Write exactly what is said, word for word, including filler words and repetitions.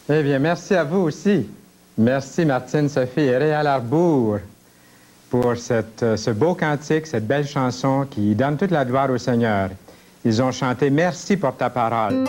Eh bien, merci à vous aussi. Merci Martine, Sophie et Réal Arbour pour cette, euh, ce beau cantique, cette belle chanson qui donne toute la gloire au Seigneur. Ils ont chanté « Merci pour ta parole ».